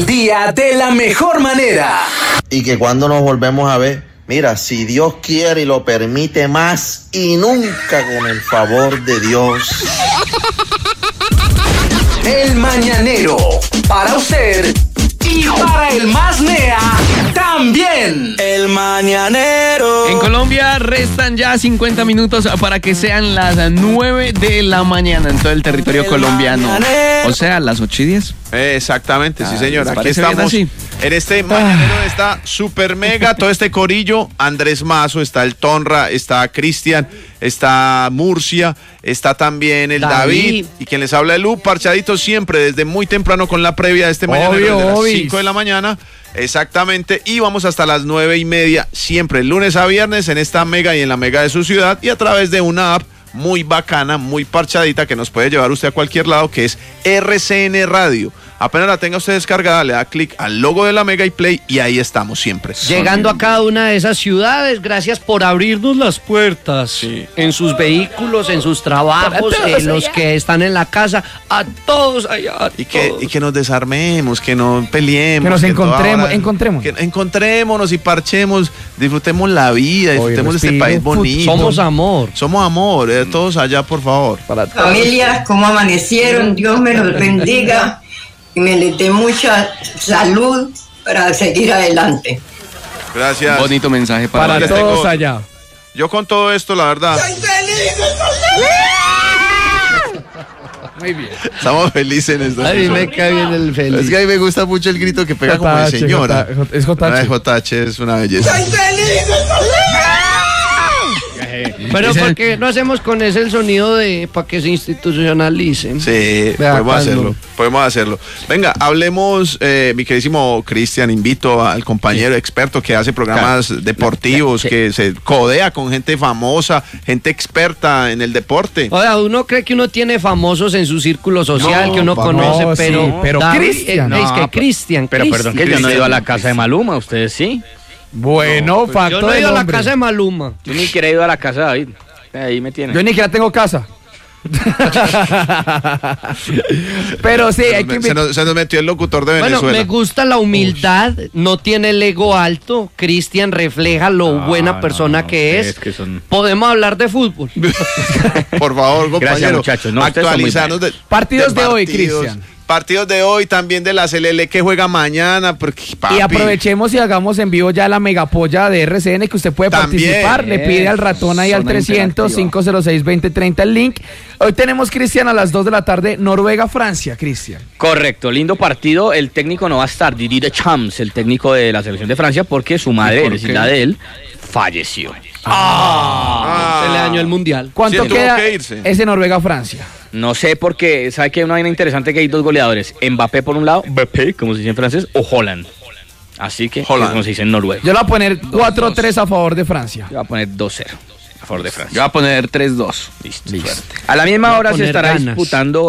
el día de la mejor manera. Y que cuando nos volvemos a ver, mira, si Dios quiere y lo permite, más y nunca, con el favor de Dios. El Mañanero, para usted y para el más nea también. El Mañanero. En Colombia restan ya 50 minutos para que sean las 9 de la mañana en todo el territorio colombiano. O sea, las 8:10. Exactamente, sí señor. Aquí parece estamos bien en este Mañanero, está super mega, todo este corillo. Andrés Mazo, está el Tonra, está Cristian, está Murcia, está también el David y quien les habla, el Lu, parchadito siempre desde muy temprano con la previa de este Mañanero desde las 5 de la mañana. Exactamente, y vamos hasta las 9:30 siempre, lunes a viernes en esta mega y en la mega de su ciudad y a través de una app muy bacana, muy parchadita que nos puede llevar usted a cualquier lado, que es RCN Radio. Apenas la tenga usted descargada, le da clic al logo de la Mega y Play y ahí estamos siempre. Llegando a cada una de esas ciudades, gracias por abrirnos las puertas. Sí. En sus vehículos, en sus trabajos, en los que están en la casa, a todos allá. Y que nos desarmemos, que no peleemos. Que nos encontremos. Que encontrémonos y parchemos, disfrutemos la vida, disfrutemos de este país bonito. Somos amor. Somos amor, todos allá, por favor. Familia, ¿cómo amanecieron? Dios me los bendiga y me les dé mucha salud para seguir adelante. Gracias. Bonito mensaje para todos allá. Yo con todo esto, la verdad. ¡Soy feliz! Muy bien. Estamos felices en esto. A mí me cae bien el feliz. Es que a mí me gusta mucho el grito que pega como de señora. Es JH. JH es una belleza. ¡Soy feliz! Pero ¿por qué no hacemos con ese el sonido de para que se institucionalicen? Sí, podemos hacerlo. Venga, hablemos, mi queridísimo Cristian, invito al compañero experto que hace programas deportivos, que se codea con gente famosa, gente experta en el deporte. O sea, uno cree que uno tiene famosos en su círculo social, que uno conoce, pero David, Cristian. Es que Cristian. Pero perdón que yo no he ido a la casa de Maluma, ¿ustedes sí? Bueno, facto yo no he ido a la hombre. casa de Maluma. Yo ni siquiera he ido a la casa de David. Ahí me tiene. Yo ni siquiera tengo casa. Pero sí, hay que se nos metió el locutor de Venezuela. Bueno, me gusta la humildad, no tiene el ego alto. Cristian refleja lo buena persona que es. Podemos hablar de fútbol. Por favor, compañero. Gracias, muchachos. No, actualizarnos de partidos de hoy, Cristian. Partidos de hoy, también de la CLL que juega mañana. Porque, y aprovechemos y hagamos en vivo ya la megapolla de RCN que usted puede participar. Le pide al ratón ahí al 300-506-2030 el link. Hoy tenemos, Cristian, a las 2 de la tarde, Noruega-Francia, Cristian. Correcto, lindo partido. El técnico no va a estar, Didier Deschamps, el técnico de la selección de Francia, porque su madre, es decir, la de él, falleció. Se le dañó el mundial. ¿Cuánto queda ese Noruega-Francia? No sé, porque sabe que hay una vaina interesante que hay dos goleadores. Mbappé por un lado, Mbappé, como se dice en francés, o Holland. Así que, como se dice en noruego. Yo le voy a poner 4-3 a favor de Francia. Yo voy a poner 2-0 a favor de Francia. Yo voy a poner 3-2. Listo. A la misma hora se estará disputando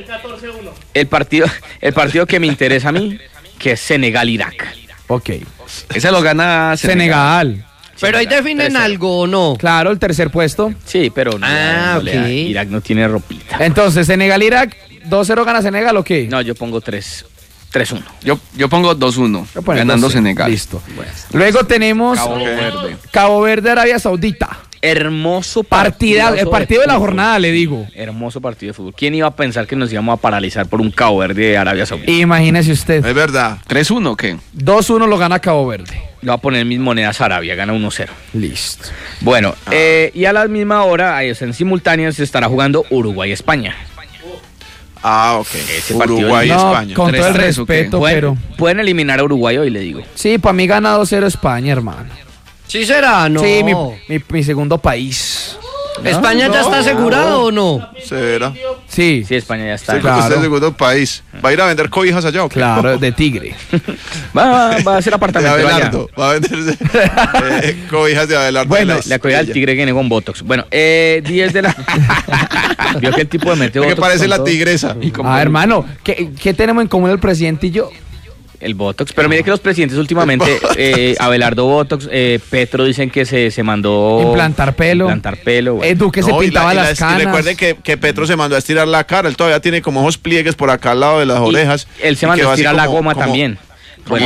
el partido que me interesa a mí, que es Senegal-Irak. Ok. Ese lo gana Senegal. Pero ahí definen algo o no. Claro, el tercer puesto. Sí, pero no. Ok. Irak no tiene ropita. Entonces, Senegal-Irak, 2-0 gana Senegal, ¿o qué? No, yo pongo 3-1. Yo pongo 2-1. Ganando 2-0. Senegal. Listo. Bueno. Luego tenemos Cabo Verde, Arabia Saudita. Hermoso partido. El partido de la jornada, le digo. Hermoso partido de fútbol. ¿Quién iba a pensar que nos íbamos a paralizar por un Cabo Verde de Arabia Saudita? Imagínese usted. Es verdad. 3-1, ¿o qué? 2-1 lo gana Cabo Verde. Le voy a poner mis monedas a Arabia, gana 1-0. Listo. Bueno, y a la misma hora, en simultánea, se estará jugando Uruguay-España. Ok. Ese partido Uruguay-España. Con todo el respeto, pero... Pueden eliminar a Uruguay hoy, le digo. Sí, para mí gana 2-0 España, hermano. ¿Sí será? No. Sí, mi segundo país. ¿España ya está asegurado o no? ¿Será? Sí. Sí, España ya está. Sí, claro. Usted es el segundo país. ¿Va a ir a vender cobijas allá o qué? Claro, de Tigre. Va a hacer apartamento de Abelardo. Va a vender cobijas de Abelardo. Bueno, la cobija del Tigre viene con Botox. Bueno, 10 de la... Vio que el tipo de mete Botox. ¿Qué parece la tigresa? Hermano, ¿qué tenemos en común el presidente y yo? El Botox. Pero mire que los presidentes últimamente, Abelardo Botox, Petro dicen que se mandó... Implantar pelo. Bueno. Duque se pintaba las canas. Y recuerden que Petro se mandó a estirar la cara. Él todavía tiene como ojos pliegues por acá al lado de las orejas. Él se mandó a estirar la goma también. Bueno,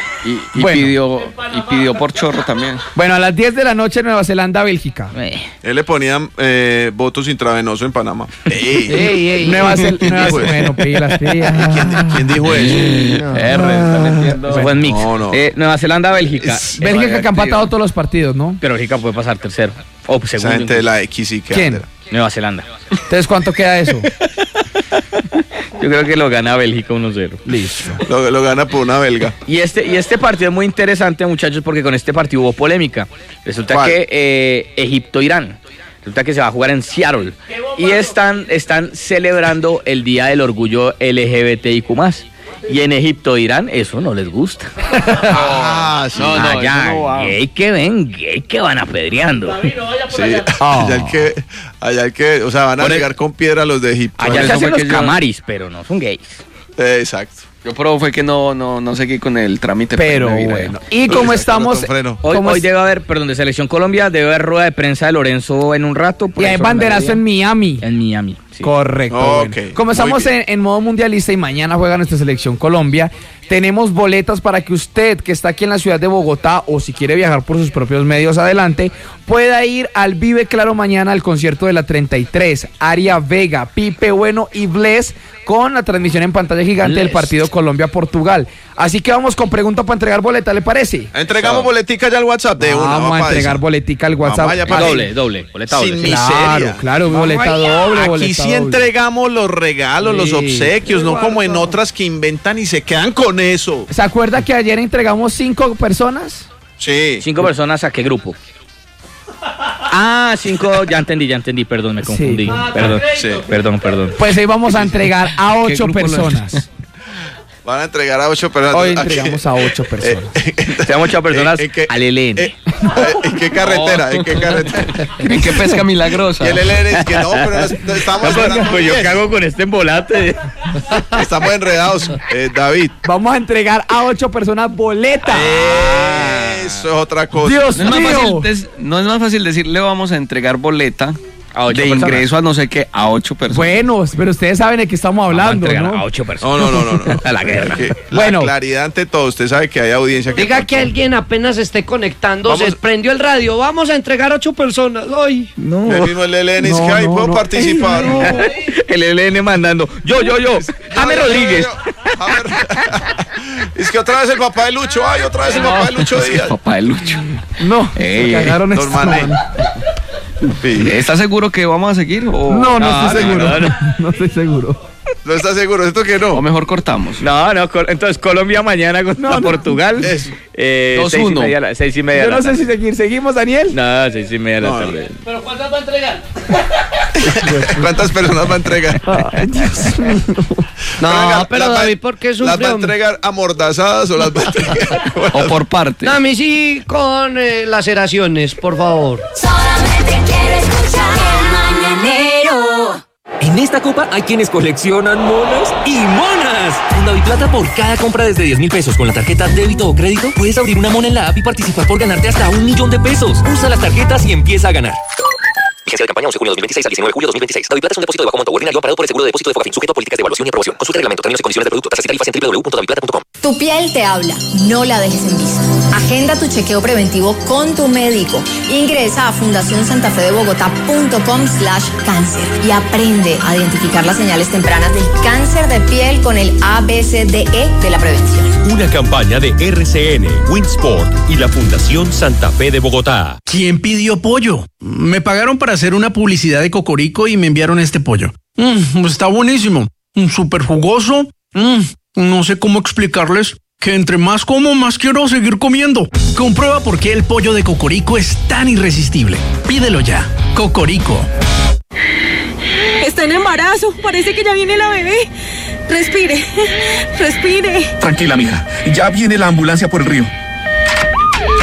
pidió por chorro también. Bueno, a las 10 de la noche Nueva Zelanda, Bélgica. Él le ponía votos intravenoso en Panamá. Nueva Zelanda. Bueno, pilas. ¿Quién dijo eso? Están entiendo. Buen mix. No. Nueva Zelanda, Bélgica. Bélgica que ha empatado todos los partidos, ¿no? Pero Bélgica puede pasar tercero. O Esa segundo. gente de la X y que ¿Quién? Nueva Zelanda. Entonces, ¿cuánto queda eso? Yo creo que lo gana Bélgica 1-0. Listo. Lo gana por una belga. Y este partido es muy interesante, muchachos, porque con este partido hubo polémica. Resulta ¿Cuál? que Egipto-Irán. Resulta que se va a jugar en Seattle. Y están celebrando el Día del Orgullo LGBTIQ+. Y en Egipto-Irán eso no les gusta. Sí. Gay que van apedreando. Sí. Allá el que, o sea, van a llegar con piedra los de Egipto. Allá se hacen los camaris, pero no son gays. Exacto. Yo probé fue que no seguí con el trámite. Pero bueno. Y como estamos... Hoy debe haber, de Selección Colombia, debe haber rueda de prensa de Lorenzo en un rato. Y hay banderazo en Miami. En Miami, sí. Correcto. Okay. Bueno. Como estamos en modo mundialista y mañana juega nuestra Selección Colombia, tenemos boletas para que usted, que está aquí en la ciudad de Bogotá, o si quiere viajar por sus propios medios adelante, pueda ir al Vive Claro mañana al concierto de la 33, Aria Vega, Pipe Bueno y Bless, con la transmisión en pantalla gigante del partido Colombia-Portugal. Así que vamos con pregunta para entregar boleta, ¿le parece? Entregamos boletica ya al WhatsApp de una. Vamos a entregar boletica al WhatsApp. Doble, boleta doble. Sin miseria. Claro, boleta doble. Aquí boleta sí doble. entregamos los regalos, los obsequios, no como en otras que inventan y se quedan con eso. ¿Se acuerda que ayer entregamos 5 personas? Sí. 5 personas, ¿a qué grupo? 5, ya entendí, perdón, me confundí. Perdón. Pues hoy vamos a entregar a 8 personas. Van a entregar a 8 personas. Hoy entregamos a 8 personas. Tenemos 8 personas al ELN. ¿En qué carretera? ¿En qué carretera? ¿En qué pesca milagrosa? Y el ELN es que no, pero estamos pues yo cago con este embolate. Estamos enredados, David. Vamos a entregar a 8 personas boletas. Eso es otra cosa. Dios mío. No es más fácil decirle vamos a entregar boleta de ingreso a no sé qué a 8 personas. Bueno, pero ustedes saben de qué estamos hablando, ¿no? A 8 personas. No. A la guerra. Bueno. La claridad ante todo. Usted sabe que hay audiencia que... Diga que alguien apenas esté conectando, se prendió el radio. Vamos a entregar 8 personas. Ay, no. El mismo ELN es que ahí puedo participar. El ELN mandando. Yo. James Rodríguez. Es que otra vez el papá de Lucho. Otra vez el papá de Lucho Díaz. El papá de Lucho. No, se cagaron estos manes. ¿Está seguro que vamos a seguir? No estoy seguro. No estoy seguro. ¿No está seguro? ¿Esto que no? O mejor cortamos. No, entonces Colombia mañana contra Portugal. 2-1. 6:30. Yo no sé si seguir. ¿Seguimos, Daniel? No, 6:30 de la tarde. ¿pero cuántas va a entregar? ¿Cuántas personas va a entregar? Ay, Dios mío. No, pero David, ¿por qué sufre? ¿Las va a entregar amordazadas o las va a entregar? O por parte. No, a mí sí con laceraciones, por favor. Solamente quiero escuchar el mañanero. En esta copa hay quienes coleccionan monas y monas. Con DaviPlata, por cada compra desde 10,000 pesos con la tarjeta débito o crédito, puedes abrir una mona en la app y participar por ganarte hasta $1,000,000. Usa las tarjetas y empieza a ganar. Vigencia de campaña 11 de junio de 2026 al 19 de julio de 2026. DaviPlata es un depósito de bajo monto ordinario parado por el seguro de depósito de Fogafín, sujeto a políticas de evaluación y aprobación. Consulta el reglamento, términos y condiciones de producto, tasas y tarifas en www.daviplata.com. Tu piel te habla, no la dejes en vista. Agenda tu chequeo preventivo con tu médico. Ingresa a fundacionsantafedebogotá.com/cáncer y aprende a identificar las señales tempranas del cáncer de piel con el ABCDE de la prevención. Una campaña de RCN, Winsport y la Fundación Santa Fe de Bogotá. ¿Quién pidió pollo? Me pagaron para hacer una publicidad de Cocorico y me enviaron este pollo. Está buenísimo, súper jugoso. No sé cómo explicarles que entre más como, más quiero seguir comiendo. Comprueba por qué el pollo de Cocorico es tan irresistible. Pídelo ya. Cocorico. Está en embarazo, parece que ya viene la bebé. Respire. Tranquila, mija, ya viene la ambulancia por el río.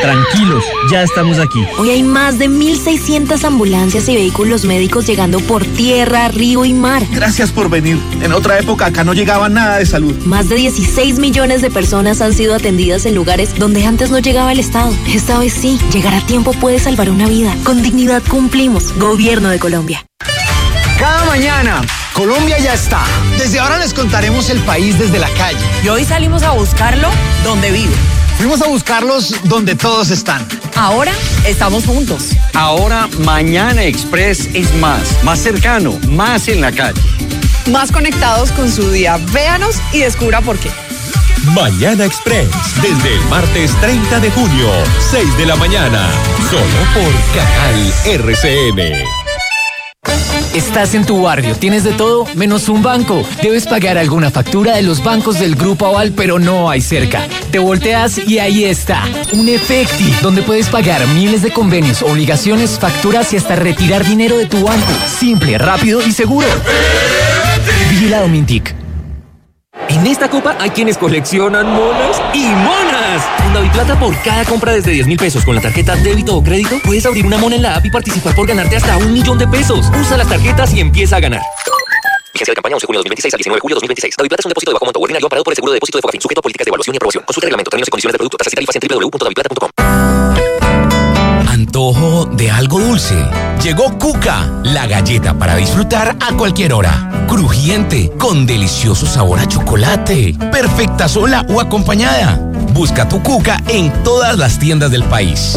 Tranquilos, ya estamos aquí. Hoy hay más de 1.600 ambulancias y vehículos médicos llegando por tierra, río y mar. Gracias por venir. En otra época acá no llegaba nada de salud. Más de 16 millones de personas han sido atendidas en lugares donde antes no llegaba el Estado. Esta vez sí, llegar a tiempo puede salvar una vida. Con dignidad cumplimos. Gobierno de Colombia. Cada mañana, Colombia ya está. Desde ahora les contaremos el país desde la calle. Y hoy salimos a buscarlo donde vive. Fuimos a buscarlos donde todos están. Ahora estamos juntos. Ahora Mañana Express es más cercano, más en la calle. Más conectados con su día. Véanos y descubra por qué. Mañana Express, desde el martes 30 de junio, 6 de la mañana, solo por Cajal RCN. Estás en tu barrio, tienes de todo menos un banco. Debes pagar alguna factura de los bancos del Grupo Aval, pero no hay cerca. Te volteas y ahí está, un Efecti, donde puedes pagar miles de convenios, obligaciones, facturas y hasta retirar dinero de tu banco. Simple, rápido y seguro. Vigilado Mintic. En esta copa hay quienes coleccionan monas y monas. Con DaviPlata, por cada compra desde 10.000 pesos con la tarjeta débito o crédito, puedes abrir una mona en la app y participar por ganarte hasta $1.000.000 de pesos. Usa las tarjetas y empieza a ganar. Vigencia de campaña 11 de junio de 2026 al 19 de julio de 2026. DaviPlata es un depósito de bajo monto ordinario amparado por el seguro de depósito de Fogafín, sujeto a políticas de evaluación y aprobación. Consulta el reglamento, términos y condiciones del producto, tasas y tarifas en www.daviplata.com. Antojo de algo dulce. Llegó Cuca, la galleta para disfrutar a cualquier hora. Crujiente, con delicioso sabor a chocolate. Perfecta sola o acompañada. Busca tu Cuca en todas las tiendas del país.